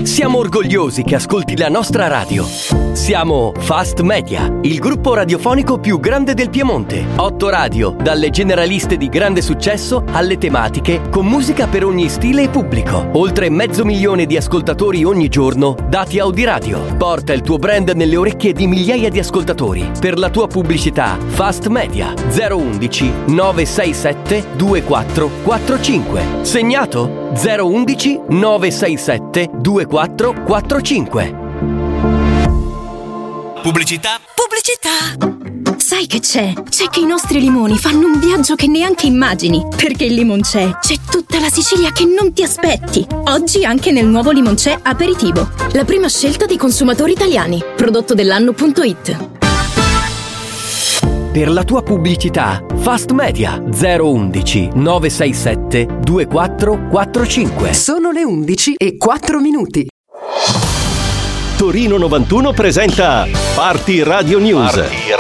Siamo orgogliosi che ascolti la nostra radio. Siamo Fast Media, il gruppo radiofonico più grande del Piemonte. 8 radio, dalle generaliste di grande successo alle tematiche, con musica per ogni stile e pubblico. Oltre 500.000 di ascoltatori ogni giorno, dati Audiradio. Porta il tuo brand nelle orecchie di migliaia di ascoltatori. Per la tua pubblicità, Fast Media 011 967 2445. Segnato? 011 967 2445. Pubblicità? Sai che c'è? C'è che i nostri limoni fanno un viaggio che neanche immagini. Perché il Limoncè c'è tutta la Sicilia che non ti aspetti. Oggi anche nel nuovo Limoncè Aperitivo. La prima scelta dei consumatori italiani. Prodotto dell'anno.it. Per la tua pubblicità, Fast Media 011 967 2445. Sono le 11:04. Torino 91 presenta Party Radio News.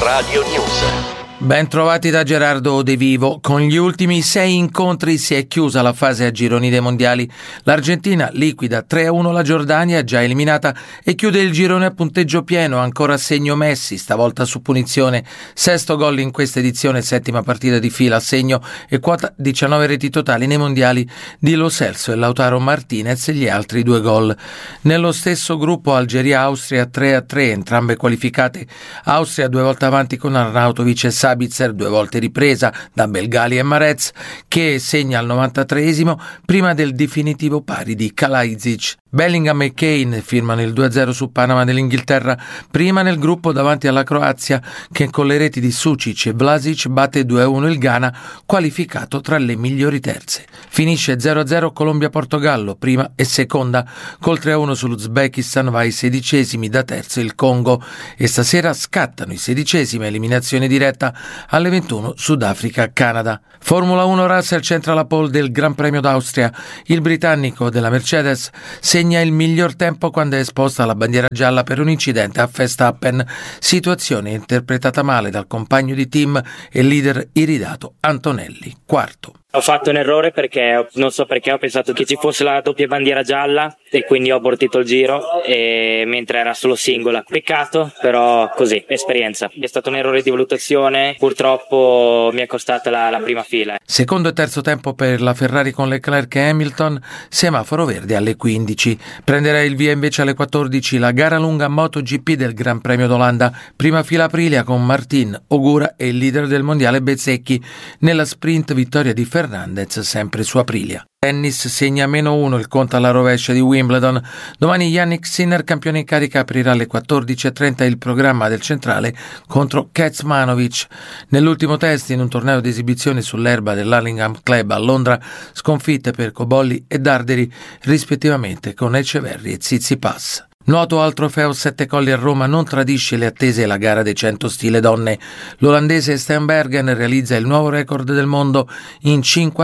Ben trovati da Gerardo De Vivo. Con gli ultimi 6 incontri si è chiusa la fase a gironi dei mondiali. L'Argentina liquida 3-1 la Giordania, già eliminata, e chiude il girone a punteggio pieno, ancora a segno Messi, stavolta su punizione. 6° gol in questa edizione, 7ª partita di fila a segno e quota 19 reti totali nei mondiali di Lo Celso e Lautaro Martinez e gli altri 2 gol. Nello stesso gruppo Algeria-Austria 3-3, entrambe qualificate. Austria 2 volte avanti con Arnautovic e Sabitzer, 2 volte ripresa da Belgali e Marez, che segna al 93esimo prima del definitivo pari di Kalajdzic. Bellingham e Kane firmano il 2-0 su Panama dell'Inghilterra, prima nel gruppo davanti alla Croazia, che con le reti di Sucic e Vlasic batte 2-1 il Ghana, qualificato tra le migliori terze. Finisce 0-0 Colombia-Portogallo, prima e seconda, col 3-1 sull'Uzbekistan va ai 16esimi, da terzo il Congo, e stasera scattano i 16esimi, eliminazione diretta alle 21 Sudafrica-Canada. Formula 1, Russell centra la pole del Gran Premio d'Austria. Il britannico della Mercedes segna il miglior tempo quando è esposta alla bandiera gialla per un incidente a Verstappen, situazione interpretata male dal compagno di team e leader iridato Antonelli, quarto. Ho fatto un errore perché non so perché ho pensato che ci fosse la doppia bandiera gialla e quindi ho abortito il giro, mentre era solo singola. Peccato, però così, esperienza. È stato un errore di valutazione, purtroppo mi è costata la prima fila. Secondo e terzo tempo per la Ferrari con Leclerc e Hamilton, semaforo verde alle 15. Prenderà il via invece alle 14 la gara lunga MotoGP del Gran Premio d'Olanda. Prima fila Aprilia con Martin, Ogura e il leader del mondiale Bezzecchi. Nella sprint vittoria di Fernandez sempre su Aprilia. Tennis segna -1 il conto alla rovescia di Wimbledon. Domani Jannik Sinner, campione in carica, aprirà alle 14:30 il programma del centrale contro Kecmanovic. Nell'ultimo test in un torneo di esibizione sull'erba dell'Hurlingham Club a Londra, sconfitte per Cobolli e Darderi rispettivamente con Echeverri e Tsitsipas. Nuoto al trofeo 7 Colli a Roma non tradisce le attese e la gara dei 100 stile donne. L'olandese Steenbergen realizza il nuovo record del mondo in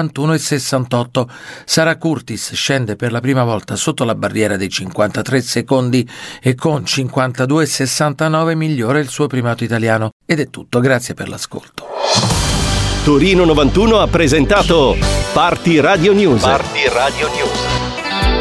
51,68. Sara Curtis scende per la prima volta sotto la barriera dei 53 secondi e con 52,69 migliora il suo primato italiano. Ed è tutto, grazie per l'ascolto. Torino 91 ha presentato Party Radio News.